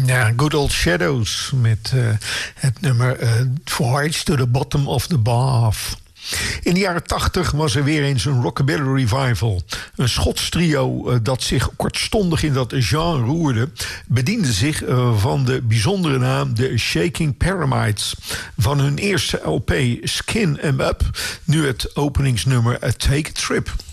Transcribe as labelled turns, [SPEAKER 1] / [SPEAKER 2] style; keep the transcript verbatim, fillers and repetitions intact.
[SPEAKER 1] Ja, Good Old Shadows met uh, het nummer uh, Voyage to the Bottom of the Bath. In de jaren tachtig was er weer eens een rockabilly revival. Een Schots trio uh, dat zich kortstondig in dat genre roerde, bediende zich uh, van de bijzondere naam de Shaking Pyramids. Van hun eerste L P Skin 'em Up, nu het openingsnummer A Take a Trip.